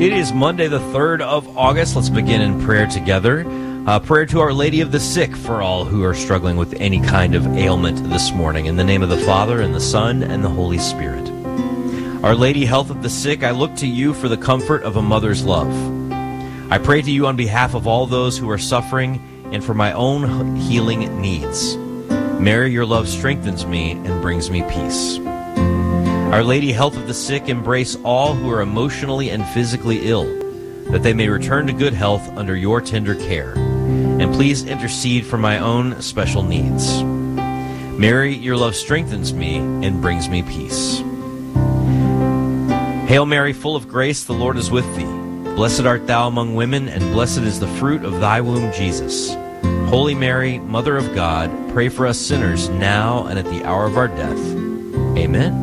It is Monday, the 3rd of August. Let's begin in prayer together. Prayer to Our Lady of the Sick for all who are struggling with any kind of ailment this morning. In the name of the Father, and the Son, and the Holy Spirit. Our Lady, health of the sick, I look to you for the comfort of a mother's love. I pray to you on behalf of all those who are suffering and for my own healing needs. Mary, your love strengthens me and brings me peace. Our Lady, health of the sick, embrace all who are emotionally and physically ill, that they may return to good health under your tender care. And please intercede for my own special needs. Mary, your love strengthens me and brings me peace. Hail Mary, full of grace, the Lord is with thee. Blessed art thou among women, and blessed is the fruit of thy womb, Jesus. Holy Mary, Mother of God, pray for us sinners now and at the hour of our death. Amen.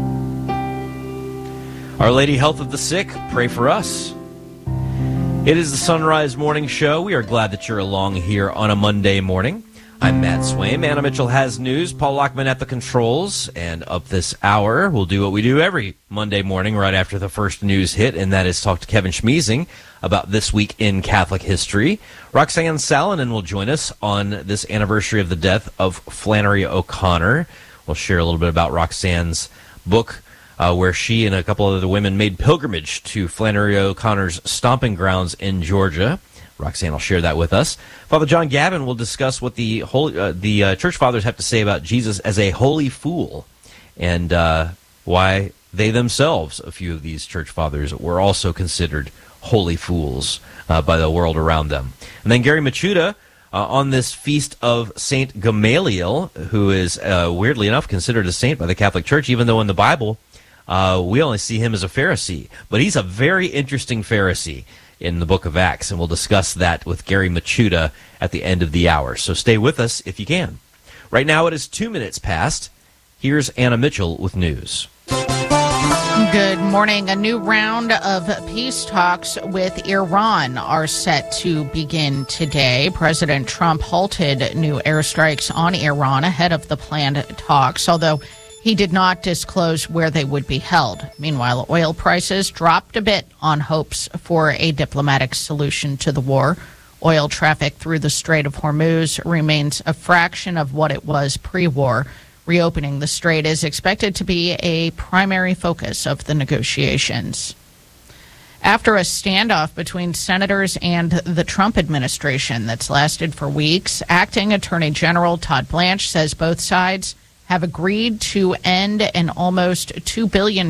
Our Lady, health of the sick, pray for us. It is the Sunrise Morning Show. We are glad that you're along here on a Monday morning. I'm Matt Swaim. Anna Mitchell has news. Paul Lockman at the controls. And up this hour, we'll do what we do every Monday morning right after the first news hit, and that is talk to Kevin Schmeezing about this week in Catholic history. Roxanne Salonen will join us on this anniversary of the death of Flannery O'Connor. We'll share a little bit about Roxanne's book, where she and a couple of other women made pilgrimage to Flannery O'Connor's stomping grounds in Georgia. Roxanne will share that with us. Father John Gavin will discuss what the Church Fathers have to say about Jesus as a holy fool, and why they themselves, a few of these Church Fathers, were also considered holy fools by the world around them. And then Gary Machuda, on this feast of Saint Gamaliel, who is, weirdly enough, considered a saint by the Catholic Church, even though in the Bible we only see him as a Pharisee. But he's a very interesting Pharisee in the book of Acts, and we'll discuss that with Gary Machuda at the end of the hour. So stay with us if you can. Right now it is 2 minutes past. Here's Anna Mitchell with news. Good morning. A new round of peace talks with Iran are set to begin today. President Trump halted new airstrikes on Iran ahead of the planned talks, although he did not disclose where they would be held. Meanwhile, oil prices dropped a bit on hopes for a diplomatic solution to the war. Oil traffic through the Strait of Hormuz remains a fraction of what it was pre-war. Reopening the strait is expected to be a primary focus of the negotiations. After a standoff between senators and the Trump administration that's lasted for weeks, Acting Attorney General Todd Blanche says both sides have agreed to end an almost $2 billion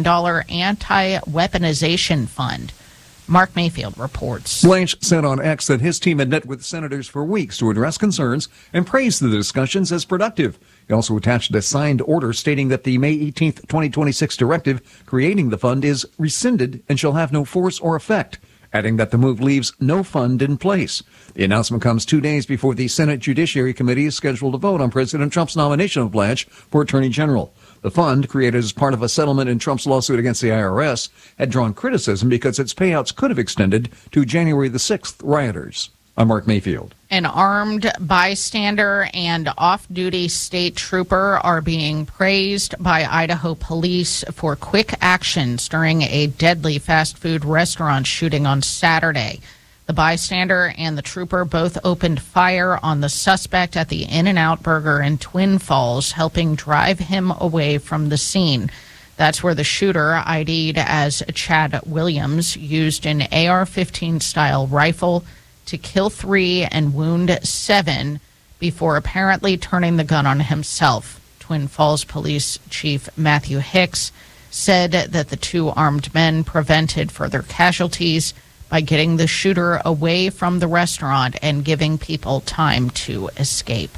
anti-weaponization fund. Mark Mayfield reports. Blanche said on X that his team had met with senators for weeks to address concerns and praised the discussions as productive. He also attached a signed order stating that the May 18, 2026 directive creating the fund is rescinded and shall have no force or effect, adding that the move leaves no fund in place. The announcement comes 2 days before the Senate Judiciary Committee is scheduled to vote on President Trump's nomination of Blanche for Attorney General. The fund, created as part of a settlement in Trump's lawsuit against the IRS, had drawn criticism because its payouts could have extended to January the 6th rioters. I'm Mark Mayfield. An armed bystander and off-duty state trooper are being praised by Idaho police for quick actions during a deadly fast food restaurant shooting on Saturday. The bystander and the trooper both opened fire on the suspect at the In-N-Out Burger in Twin Falls, helping drive him away from the scene. That's where the shooter, ID'd as Chad Williams, used an AR-15-style rifle to kill 3 and wound 7 before apparently turning the gun on himself. Twin Falls Police Chief Matthew Hicks said that the 2 armed men prevented further casualties by getting the shooter away from the restaurant and giving people time to escape.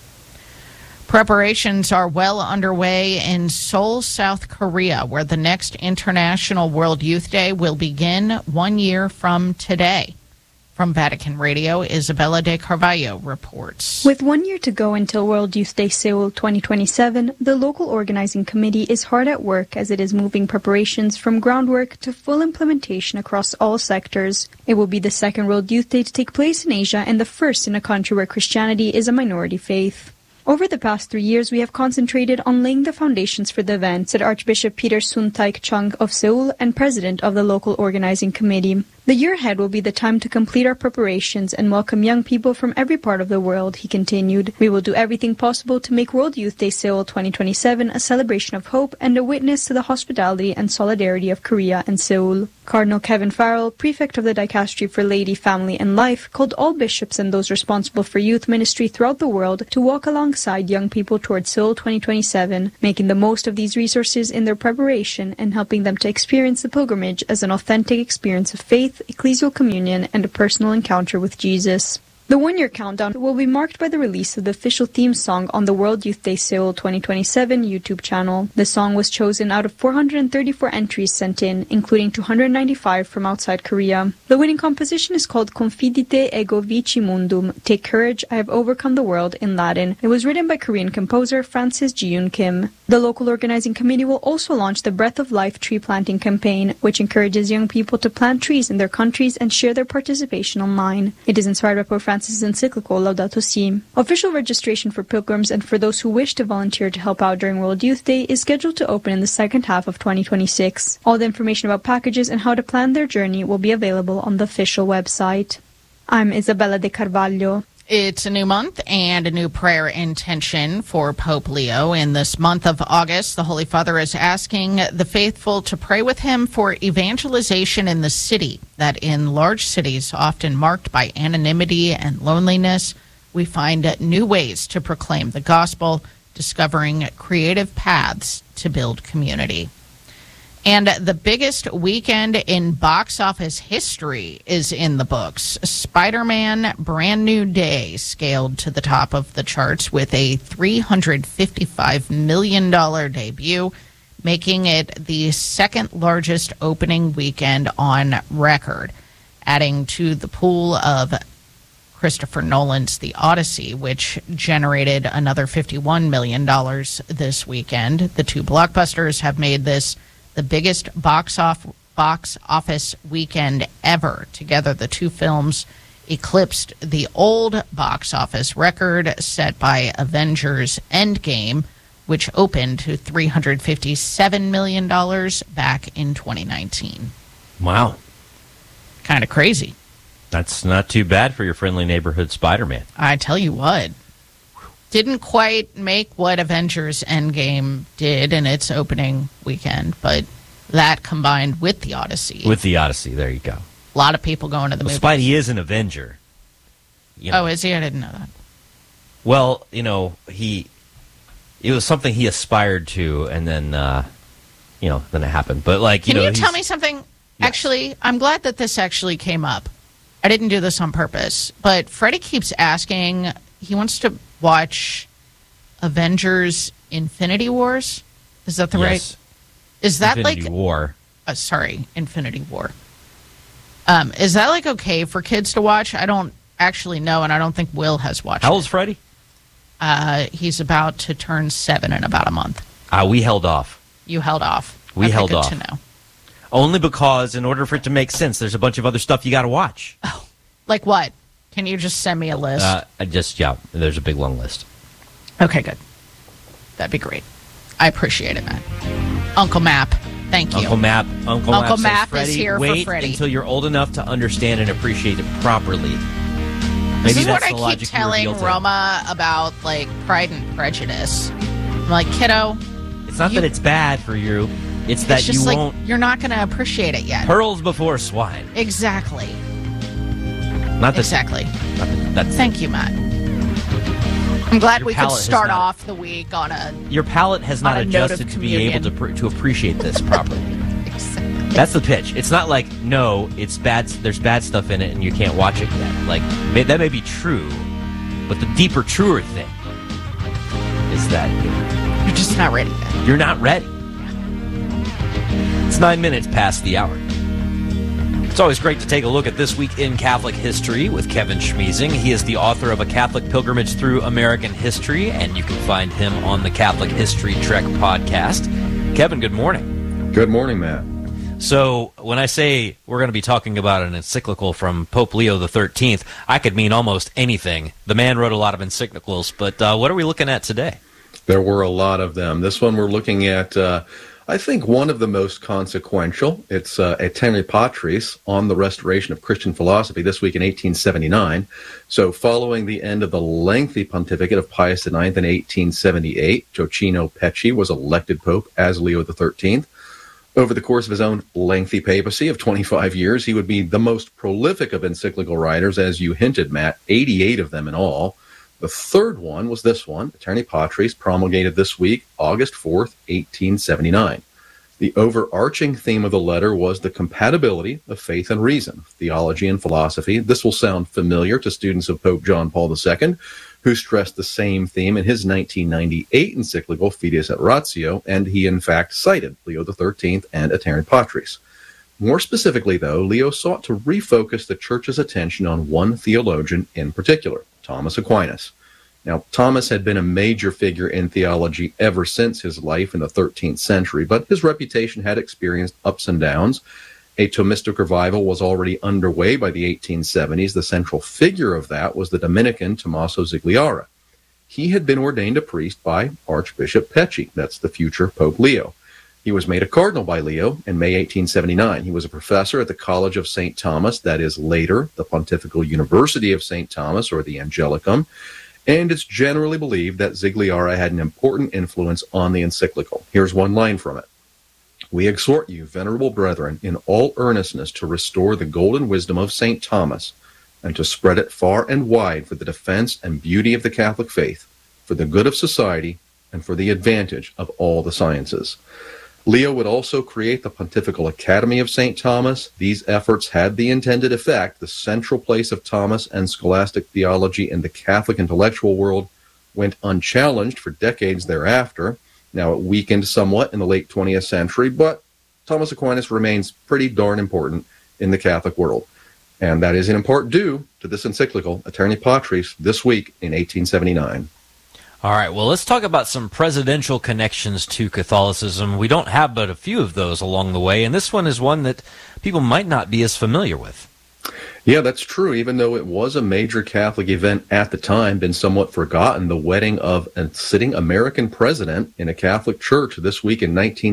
Preparations are well underway in Seoul, South Korea, where the next International World Youth Day will begin 1 year from today. From Vatican Radio, Isabella de Carvalho reports. With 1 year to go until World Youth Day Seoul 2027, the local organizing committee is hard at work as it is moving preparations from groundwork to full implementation across all sectors. It will be the second World Youth Day to take place in Asia and the first in a country where Christianity is a minority faith. Over the past 3 years, we have concentrated on laying the foundations for the event, said Archbishop Peter Sun Taek Chung of Seoul and president of the local organizing committee. The year ahead will be the time to complete our preparations and welcome young people from every part of the world, he continued. We will do everything possible to make World Youth Day Seoul 2027 a celebration of hope and a witness to the hospitality and solidarity of Korea and Seoul. Cardinal Kevin Farrell, prefect of the Dicastery for Laity, Family and Life, called all bishops and those responsible for youth ministry throughout the world to walk alongside young people towards Seoul 2027, making the most of these resources in their preparation and helping them to experience the pilgrimage as an authentic experience of faith, ecclesial communion, and a personal encounter with Jesus. The one-year countdown will be marked by the release of the official theme song on the World Youth Day Seoul 2027 YouTube channel. The song was chosen out of 434 entries sent in, including 295 from outside Korea. The winning composition is called Confidite ego vici mundum, Take Courage, I Have Overcome the World in Latin. It was written by Korean composer Francis Ji-yoon Kim. The local organizing committee will also launch the Breath of Life tree planting campaign, which encourages young people to plant trees in their countries and share their participation online. It is inspired by Pope Francis' encyclical Laudato Si. Official registration for pilgrims and for those who wish to volunteer to help out during World Youth Day is scheduled to open in the second half of 2026. All the information about packages and how to plan their journey will be available on the official website. I'm Isabella De Carvalho. It's a new month and a new prayer intention for Pope Leo. In this month of August, the Holy Father is asking the faithful to pray with him for evangelization in the city, that in large cities, often marked by anonymity and loneliness, we find new ways to proclaim the gospel, discovering creative paths to build community. And the biggest weekend in box office history is in the books. Spider-Man Brand New Day scaled to the top of the charts with a $355 million debut, making it the second largest opening weekend on record, adding to the pool of Christopher Nolan's The Odyssey, which generated another $51 million this weekend. The two blockbusters have made this the biggest box office weekend ever. Together, the two films eclipsed the old box office record set by Avengers Endgame, which opened to $357 million back in 2019. Wow. Kind of crazy. That's not too bad for your friendly neighborhood Spider-Man. I tell you what. Didn't quite make what Avengers Endgame did in its opening weekend, but that combined with The Odyssey. With The Odyssey, there you go. A lot of people going to the movie. Spidey is an Avenger. You know. Oh, is he? I didn't know that. Well, you know, it was something he aspired to, and then, then it happened. But, like, Can you tell me something? Yes. Actually, I'm glad that this actually came up. I didn't do this on purpose, but Freddie keeps asking, he wants to watch Avengers Infinity Wars. Is that the right? Is that Infinity War? Infinity War. Is that like okay for kids to watch? I don't actually know, and I don't think Will has watched it. How old's Freddie? He's about to turn 7 in about a month. We held off. You held off. We held good off. To know. Only because in order for it to make sense, there's a bunch of other stuff you got to watch. Oh, like what? Can you just send me a list? There's a big long list. Okay, good. That'd be great. I appreciate it, Matt. Uncle Map, thank you. Uncle Map Map says, is here wait for Freddie. Until you're old enough to understand and appreciate it properly. Maybe this is that's what the I keep telling Roma about, like, Pride and Prejudice. I'm like, kiddo. It's not that it's bad for you. It's that just you like, won't. You're not going to appreciate it yet. Pearls before swine. Exactly. Not that, exactly. Not that, Thank you, Matt. I'm glad we could start not, off the week on a. Your palate has not adjusted to be able to appreciate this properly. Exactly. That's the pitch. It's not like, no, it's bad. There's bad stuff in it, and you can't watch it yet. Like, that may be true, but the deeper, truer thing is that you're just not ready yet. You're not ready. It's 9 minutes past the hour. It's always great to take a look at This Week in Catholic History with Kevin Schmiesing. He is the author of A Catholic Pilgrimage Through American History, and you can find him on the Catholic History Trek podcast. Kevin, good morning. Good morning, Matt. So when I say we're going to be talking about an encyclical from Pope Leo XIII, I could mean almost anything. The man wrote a lot of encyclicals, but what are we looking at today? There were a lot of them. This one we're looking at I think one of the most consequential, it's Aeterne Patris on the restoration of Christian philosophy this week in 1879. So following the end of the lengthy pontificate of Pius IX in 1878, Gioacchino Pecci was elected pope as Leo XIII. Over the course of his own lengthy papacy of 25 years, he would be the most prolific of encyclical writers, as you hinted, Matt, 88 of them in all. The third one was this one, Aeterne Patris, promulgated this week, August 4th, 1879. The overarching theme of the letter was the compatibility of faith and reason, theology and philosophy. This will sound familiar to students of Pope John Paul II, who stressed the same theme in his 1998 encyclical Fides et Ratio, and he in fact cited Leo XIII and Aeterne Patris. More specifically, though, Leo sought to refocus the Church's attention on one theologian in particular, Thomas Aquinas. Now, Thomas had been a major figure in theology ever since his life in the 13th century, but his reputation had experienced ups and downs. A Thomistic revival was already underway by the 1870s. The central figure of that was the Dominican Tommaso Zigliara. He had been ordained a priest by Archbishop Pecci, that's the future Pope Leo. He was made a cardinal by Leo in May 1879. He was a professor at the College of St. Thomas, that is later the Pontifical University of St. Thomas, or the Angelicum, and it's generally believed that Zigliara had an important influence on the encyclical. Here's one line from it. We exhort you, venerable brethren, in all earnestness to restore the golden wisdom of St. Thomas, and to spread it far and wide for the defense and beauty of the Catholic faith, for the good of society, and for the advantage of all the sciences. Leo would also create the Pontifical Academy of St. Thomas. These efforts had the intended effect. The central place of Thomas and scholastic theology in the Catholic intellectual world went unchallenged for decades thereafter. Now, it weakened somewhat in the late 20th century, but Thomas Aquinas remains pretty darn important in the Catholic world. And that is in part due to this encyclical, Aeterne Patris, this week in 1879. All right, well, let's talk about some presidential connections to Catholicism. We don't have but a few of those along the way, and this one is one that people might not be as familiar with. Yeah, that's true. Even though it was a major Catholic event at the time, been somewhat forgotten, the wedding of a sitting American president in a Catholic church this week in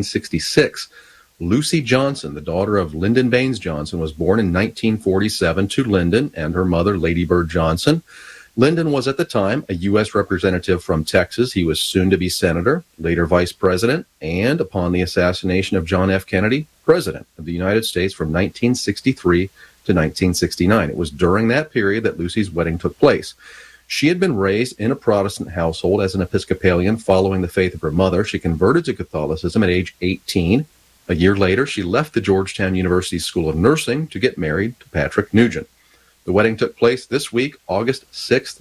1966. Lucy Johnson, the daughter of Lyndon Baines Johnson, was born in 1947 to Lyndon and her mother, Lady Bird Johnson. Lyndon was at the time a U.S. representative from Texas. He was soon to be senator, later vice president, and upon the assassination of John F. Kennedy, president of the United States from 1963 to 1969. It was during that period that Lucy's wedding took place. She had been raised in a Protestant household as an Episcopalian following the faith of her mother. She converted to Catholicism at age 18. A year later, she left the Georgetown University School of Nursing to get married to Patrick Nugent. The wedding took place this week, August 6th,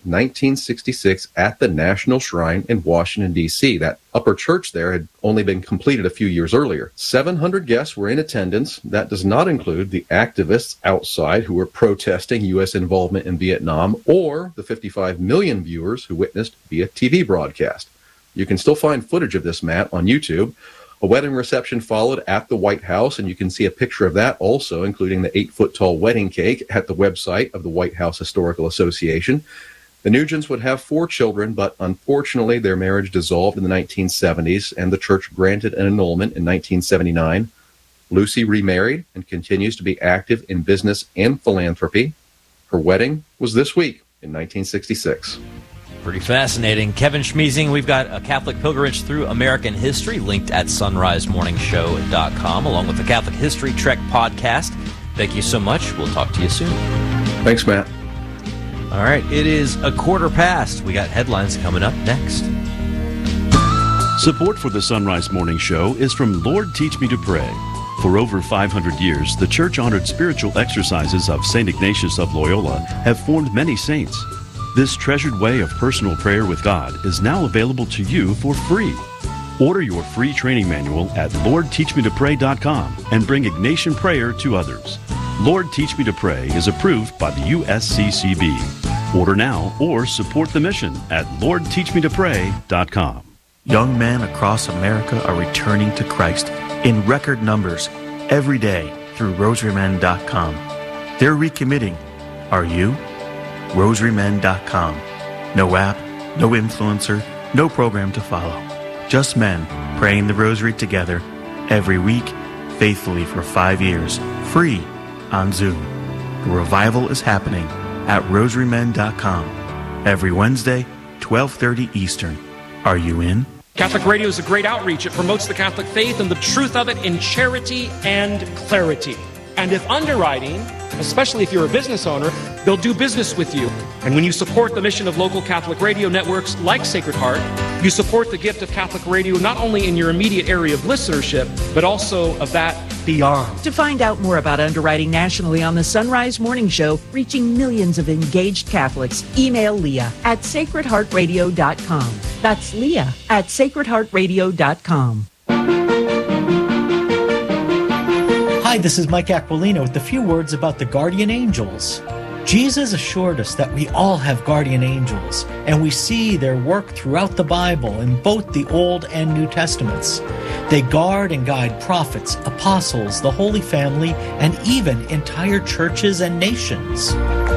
1966, at the National Shrine in Washington, D.C. That upper church there had only been completed a few years earlier. 700 guests were in attendance. That does not include the activists outside who were protesting U.S. involvement in Vietnam or the 55 million viewers who witnessed via TV broadcast. You can still find footage of this, Matt, on YouTube. A wedding reception followed at the White House, and you can see a picture of that also, including the 8-foot-tall wedding cake at the website of the White House Historical Association. The Nugents would have 4 children, but unfortunately their marriage dissolved in the 1970s, and the church granted an annulment in 1979. Lucy remarried and continues to be active in business and philanthropy. Her wedding was this week in 1966. Pretty fascinating. Kevin Schmeezing, we've got a Catholic pilgrimage through American history linked at sunrisemorningshow.com, along with the Catholic History Trek podcast. Thank you so much. We'll talk to you soon. Thanks, Matt. All right, it is 1:15. We got headlines coming up next. Support for the Sunrise Morning Show is from Lord Teach Me to Pray. For over 500 years, the church-honored spiritual exercises of St. Ignatius of Loyola have formed many saints. This treasured way of personal prayer with God is now available to you for free. Order your free training manual at LordTeachMeToPray.com and bring Ignatian prayer to others. Lord Teach Me to Pray is approved by the USCCB. Order now or support the mission at LordTeachMeToPray.com. Young men across America are returning to Christ in record numbers every day through RosaryMen.com. They're recommitting. Are you? RosaryMen.com. No app, no influencer, no program to follow. Just men praying the rosary together every week, faithfully for 5 years, free on Zoom. The revival is happening at rosarymen.com every Wednesday, 12:30 Eastern. Are you in? Catholic Radio is a great outreach. It promotes the Catholic faith and the truth of it in charity and clarity. And if underwriting, especially if you're a business owner, they'll do business with you. And when you support the mission of local Catholic radio networks like Sacred Heart, you support the gift of Catholic radio not only in your immediate area of listenership, but also of that beyond. To find out more about underwriting nationally on the Sunrise Morning Show, reaching millions of engaged Catholics, email Leah at sacredheartradio.com. That's Leah at sacredheartradio.com. Hi, this is Mike Aquilino with a few words about the guardian angels. Jesus assured us that we all have guardian angels, and we see their work throughout the Bible in both the Old and New Testaments. They guard and guide prophets, apostles, the Holy Family, and even entire churches and nations.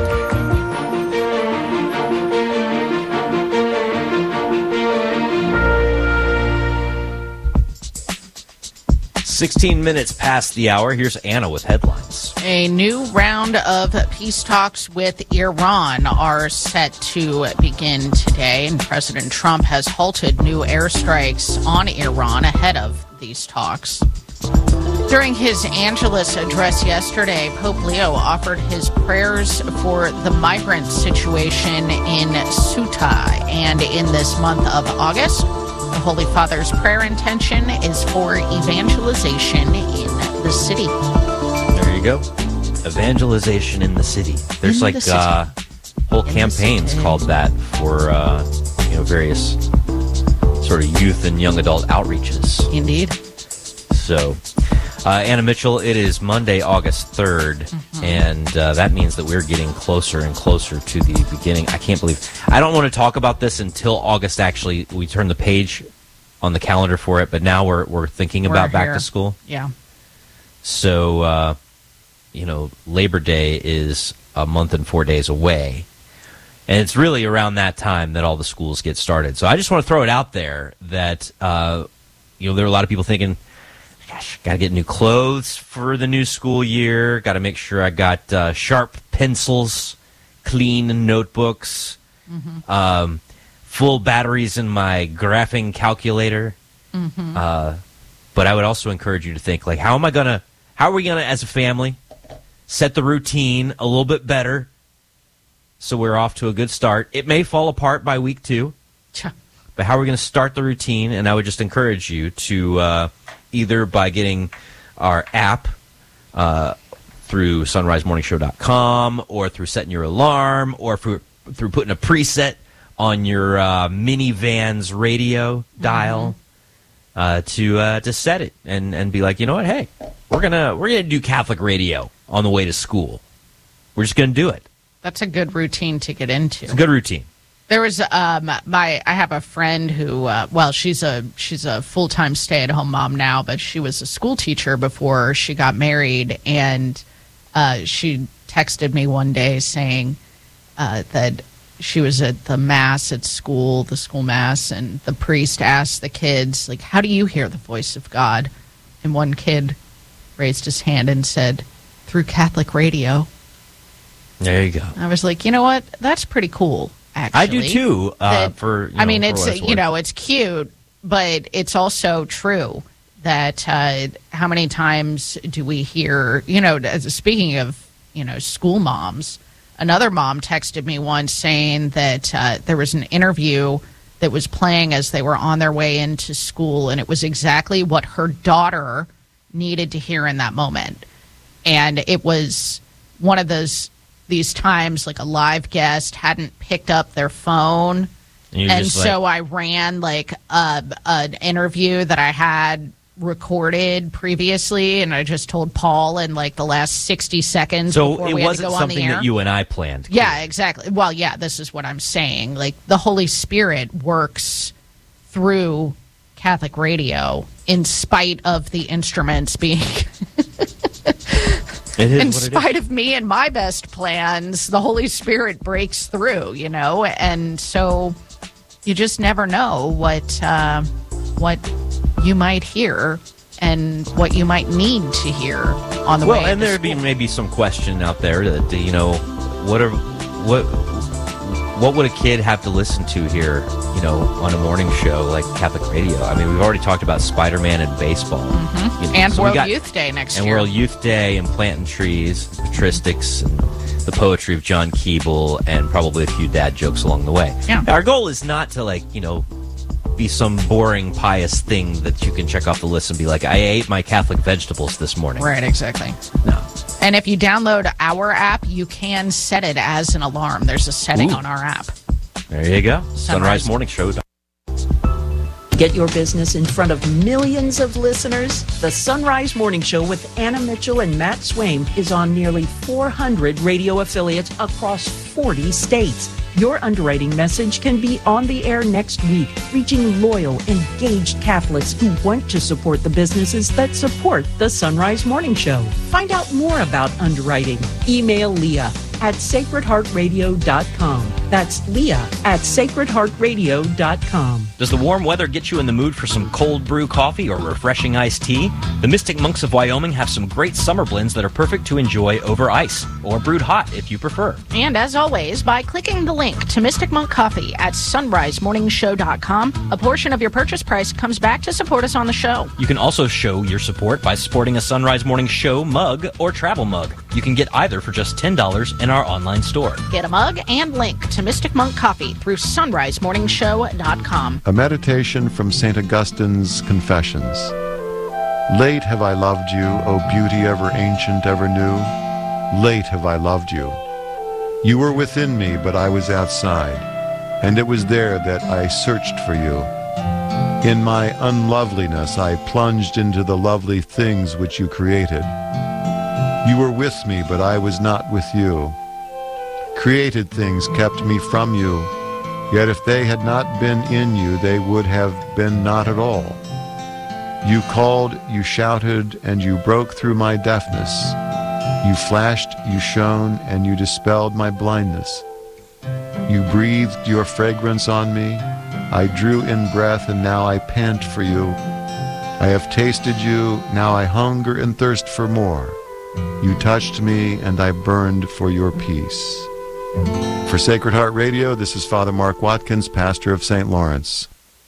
16 minutes past the hour. Here's Anna with headlines. A new round of peace talks with Iran are set to begin today, and President Trump has halted new airstrikes on Iran ahead of these talks. During his Angelus address yesterday, Pope Leo offered his prayers for the migrant situation in Ceuta, and in this month of August, the Holy Father's prayer intention is for evangelization in the city. There you go. Evangelization in the city. There's whole campaigns called that for various sort of youth and young adult outreaches. Indeed. So, Anna Mitchell, it is Monday, August 3rd, and that means that we're getting closer and closer to the beginning. I can't believe... I don't want to talk about this until August, actually. We turn the page on the calendar for it, but now we're thinking about back to school. Yeah. So, Labor Day is a month and 4 days away, and it's really around that time that all the schools get started. So I just want to throw it out there that, there are a lot of people thinking, gosh, got to get new clothes for the new school year. Got to make sure I got sharp pencils, clean notebooks, full batteries in my graphing calculator. But I would also encourage you to think, how are we going to, as a family, set the routine a little bit better so we're off to a good start? It may fall apart by week 2, but how are we going to start the routine? And I would just encourage you to... either by getting our app through sunrisemorningshow.com, or through setting your alarm, or through putting a preset on your minivan's radio dial to set it and be like, you know what, hey, we're gonna do Catholic radio on the way to school. We're just gonna do it. That's a good routine to get into. It's a good routine. There was I have a friend who she's a full-time stay-at-home mom now, but she was a school teacher before she got married, and she texted me one day saying that she was at the mass at school, the school mass, and the priest asked the kids, how do you hear the voice of God? And one kid raised his hand and said, through Catholic radio. There you go. I was like, you know what? That's pretty cool. Actually, I do too. It's cute, but it's also true that how many times do we hear? Speaking of school moms, another mom texted me once saying that there was an interview that was playing as they were on their way into school, and it was exactly what her daughter needed to hear in that moment, and it was one of these times a live guest hadn't picked up their phone, and so I ran an interview that I had recorded previously, and I just told Paul in the last 60 seconds before we had to go on the air. So it wasn't something that you and I planned. Yeah, exactly. Well, yeah, this is what I'm saying. The Holy Spirit works through Catholic radio in spite of the instruments being... In spite of me and my best plans, the Holy Spirit breaks through, and so you just never know what you might hear and what you might need to hear on the way. Well, and there'd be maybe some question out there that, you know, what would a kid have to listen to here, you know, on a morning show like Catholic radio? I mean, we've already talked about Spider-Man and baseball. Mm-hmm. You know, and so World Youth Day next year. And World Youth Day and planting trees, patristics, and the poetry of John Keeble, and probably a few dad jokes along the way. Yeah. Our goal is not to, like, you know, be some boring, pious thing that you can check off the list and be like, I ate my Catholic vegetables this morning. Right, exactly. No. And if you download our app, you can set it as an alarm. There's a setting on our app. There you go. Sunrise Morning Show. Get your business in front of millions of listeners. The Sunrise Morning Show with Anna Mitchell and Matt Swaim is on nearly 400 radio affiliates across 40 states. Your underwriting message can be on the air next week, reaching loyal, engaged Catholics who want to support the businesses that support the Sunrise Morning Show. Find out more about underwriting. Email Leah at sacredheartradio.com. That's Leah at sacredheartradio.com. Does the warm weather get you in the mood for some cold brew coffee or refreshing iced tea? The Mystic Monks of Wyoming have some great summer blends that are perfect to enjoy over ice, or brewed hot if you prefer. And as always, by clicking the link to Mystic Monk Coffee at sunrisemorningshow.com, a portion of your purchase price comes back to support us on the show. You can also show your support by supporting a Sunrise Morning Show mug or travel mug. You can get either for just $10 in our online store. Get a mug and link to Mystic Monk Coffee through sunrisemorningshow.com. A meditation from St. Augustine's Confessions. Late have I loved you, O beauty ever ancient, ever new. Late have I loved you. You were within me, but I was outside, and it was there that I searched for you. In my unloveliness, I plunged into the lovely things which you created. You were with me, but I was not with you. Created things kept me from you, yet if they had not been in you, they would have been not at all. You called, you shouted, and you broke through my deafness. You flashed, you shone, and you dispelled my blindness. You breathed your fragrance on me. I drew in breath, and now I pant for you. I have tasted you, now I hunger and thirst for more. You touched me, and I burned for your peace. For Sacred Heart Radio, this is Father Mark Watkins, pastor of St. Lawrence.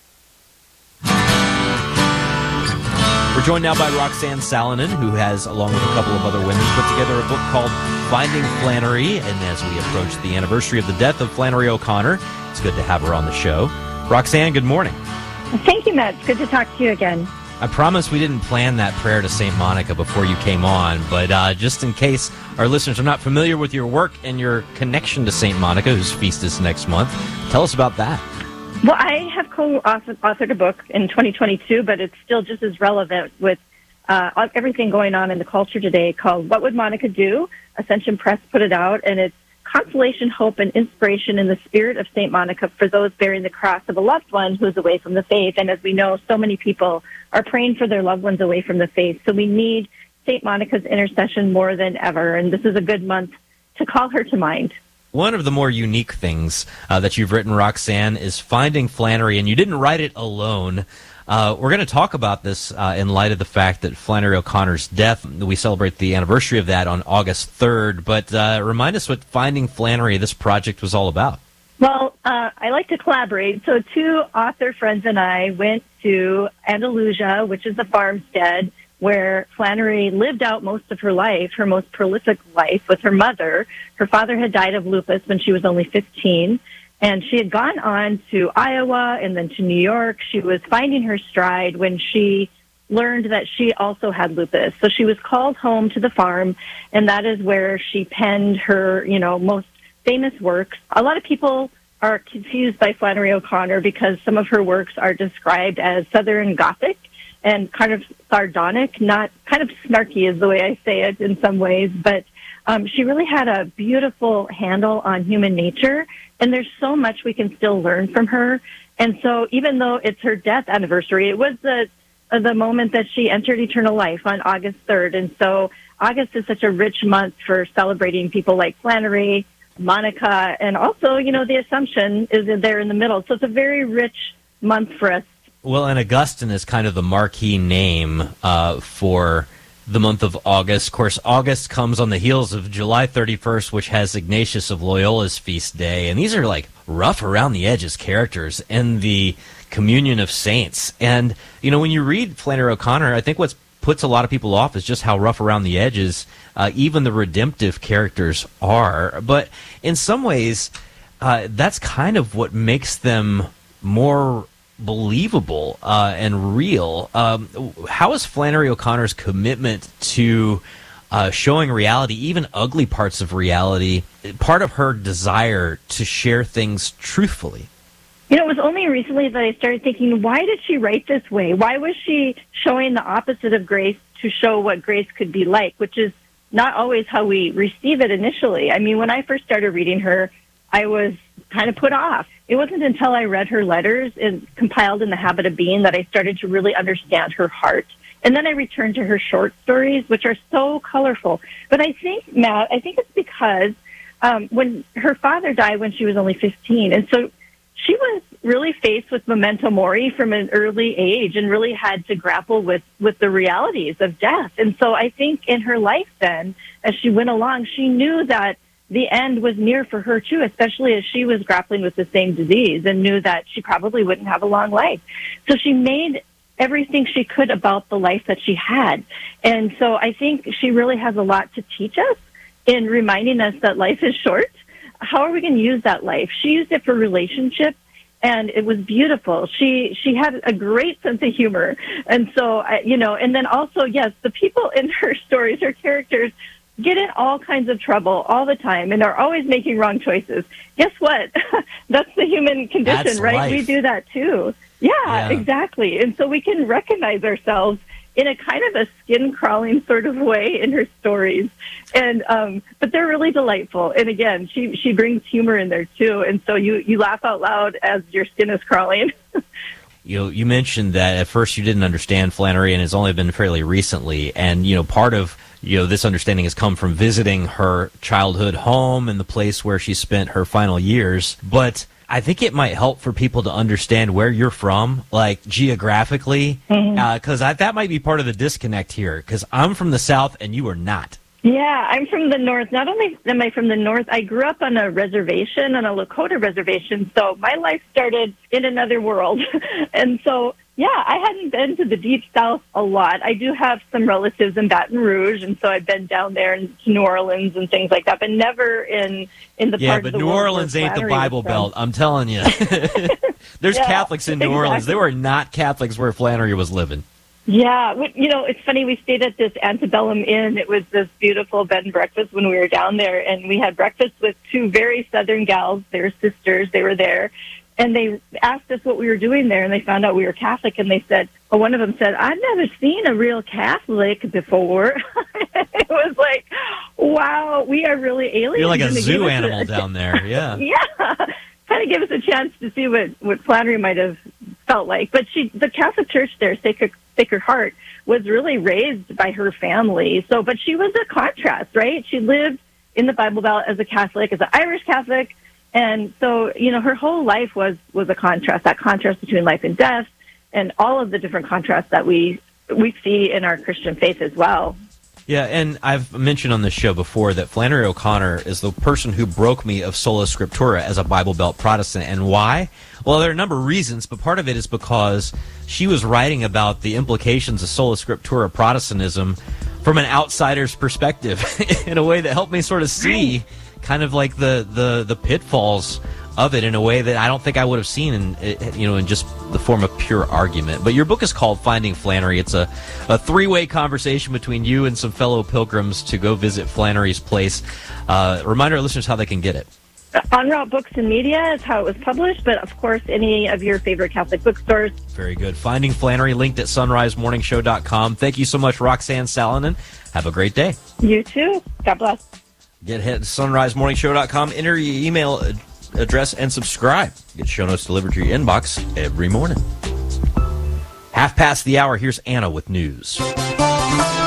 We're joined now by Roxanne Salonen, who has, along with a couple of other women, put together a book called Finding Flannery. And as we approach the anniversary of the death of Flannery O'Connor, it's good to have her on the show. Roxanne, good morning. Thank you, Matt. It's good to talk to you again. I promise we didn't plan that prayer to St. Monica before you came on, but just in case our listeners are not familiar with your work and your connection to St. Monica, whose feast is next month, tell us about that. Well, I have co-authored a book in 2022, but it's still just as relevant with everything going on in the culture today, called What Would Monica Do? Ascension Press put it out, and it's consolation, hope, and inspiration in the spirit of St. Monica for those bearing the cross of a loved one who's away from the faith. And as we know, so many people are praying for their loved ones away from the faith. So we need St. Monica's intercession more than ever, and this is a good month to call her to mind. One of the more unique things that you've written, Roxanne, is Finding Flannery, and you didn't write it alone. We're going to talk about this in light of the fact that Flannery O'Connor's death, we celebrate the anniversary of that on August 3rd, but remind us what Finding Flannery, this project, was all about. Well, I like to collaborate. So two author friends and I went to Andalusia, which is a farmstead where Flannery lived out most of her life, her most prolific life, with her mother. Her father had died of lupus when she was only 15, and she had gone on to Iowa and then to New York. She was finding her stride when she learned that she also had lupus. So she was called home to the farm, and that is where she penned her, most famous works. A lot of people are confused by Flannery O'Connor because some of her works are described as Southern Gothic and kind of sardonic, not kind of snarky is the way I say it in some ways, but she really had a beautiful handle on human nature, and there's so much we can still learn from her. And so even though it's her death anniversary, it was the moment that she entered eternal life on August 3rd. And so August is such a rich month for celebrating people like Flannery, Monica, and also, the Assumption is there in the middle. So it's a very rich month for us Well, and Augustine is kind of the marquee name for the month of August. Of course, August comes on the heels of July 31st, which has Ignatius of Loyola's feast day. And these are like rough around the edges characters in the communion of saints. And, you know, when you read Flannery O'Connor, I think what puts a lot of people off is just how rough around the edges even the redemptive characters are. But in some ways, that's kind of what makes them more believable and real. How is Flannery O'Connor's commitment to showing reality, even ugly parts of reality, part of her desire to share things truthfully? You know, it was only recently that I started thinking, why did she write this way? Why was she showing the opposite of grace to show what grace could be like, which is not always how we receive it initially. I mean, when I first started reading her, I was kind of put off. It wasn't until I read her letters and compiled In the Habit of Being that I started to really understand her heart. And then I returned to her short stories, which are so colorful. But I think, Matt, it's because when her father died when she was only 15, and so she was really faced with memento mori from an early age and really had to grapple with the realities of death. And so I think in her life then, as she went along, she knew that the end was near for her too, especially as she was grappling with the same disease and knew that she probably wouldn't have a long life. So she made everything she could about the life that she had. And so I think she really has a lot to teach us in reminding us that life is short. How are we going to use that life? She used it for relationships, and it was beautiful. She had a great sense of humor. And so, and then also, yes, the people in her stories, her characters, get in all kinds of trouble all the time and are always making wrong choices. Guess what? That's the human condition, That's right? life. We do that too. Yeah, exactly. And so we can recognize ourselves in a kind of a skin-crawling sort of way in her stories. And but they're really delightful. And again, she brings humor in there too. And so you laugh out loud as your skin is crawling. You mentioned that at first you didn't understand Flannery, and it's only been fairly recently. And, part of this understanding has come from visiting her childhood home and the place where she spent her final years. But I think it might help for people to understand where you're from, like geographically, because that might be part of the disconnect here, because I'm from the South and you are not. Yeah, I'm from the North. Not only am I from the North, I grew up on a reservation, on a Lakota reservation, so my life started in another world. And so, yeah, I hadn't been to the Deep South a lot. I do have some relatives in Baton Rouge, and so I've been down there in New Orleans and things like that, but never in the part of the world. Yeah, but New Orleans ain't the Bible Belt, I'm telling you. There's Catholics in New Orleans. There were not Catholics where Flannery was living. Yeah, it's funny, we stayed at this Antebellum Inn. It was this beautiful bed and breakfast when we were down there, and we had breakfast with two very Southern gals. They were sisters. They were there, and they asked us what we were doing there, and they found out we were Catholic, and they said, one of them said, I've never seen a real Catholic before. It was like, wow, we are really aliens. You're like a zoo animal down there, yeah. Yeah, kind of gave us a chance to see what Flannery might have felt like. But the Catholic Church there, Sacred Heart, was really raised by her family. So, but she was a contrast, right? She lived in the Bible Belt as a Catholic, as an Irish Catholic. And so, her whole life was a contrast, that contrast between life and death and all of the different contrasts that we see in our Christian faith as well. Yeah, and I've mentioned on this show before that Flannery O'Connor is the person who broke me of Sola Scriptura as a Bible Belt Protestant. And why? Well, there are a number of reasons, but part of it is because she was writing about the implications of Sola Scriptura Protestantism from an outsider's perspective in a way that helped me sort of see kind of like the pitfalls of it in a way that I don't think I would have seen in just the form of pure argument. But your book is called Finding Flannery. It's a three-way conversation between you and some fellow pilgrims to go visit Flannery's place. Remind our listeners how they can get it. En Route Books and Media is how it was published, but of course any of your favorite Catholic bookstores. Very good. Finding Flannery, linked at sunrisemorningshow.com. Thank you so much, Roxanne Salonen. Have a great day. You too. God bless. Get hit sunrisemorningshow.com. Enter your email address and subscribe. Get show notes delivered to your inbox every morning. 1:30 the hour. Here's Anna with news.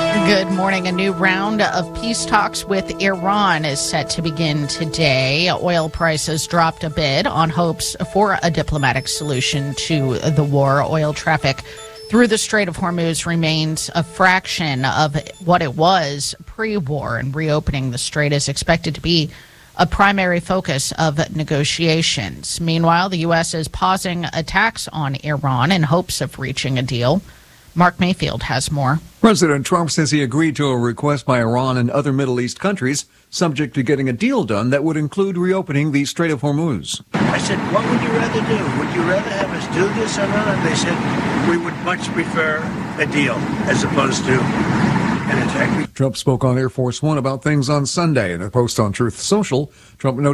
Good morning. A new round of peace talks with Iran is set to begin today. Oil prices dropped a bit on hopes for a diplomatic solution to the war. Oil traffic through the Strait of Hormuz remains a fraction of what it was pre-war, and reopening the strait is expected to be a primary focus of negotiations. Meanwhile, the U.S. is pausing attacks on Iran in hopes of reaching a deal. Mark Mayfield has more. President Trump says he agreed to a request by Iran and other Middle East countries, subject to getting a deal done that would include reopening the Strait of Hormuz. I said, what would you rather do? Would you rather have us do this or not? And they said, we would much prefer a deal as opposed to an attack. Trump spoke on Air Force One about things on Sunday. In a post on Truth Social, Trump noted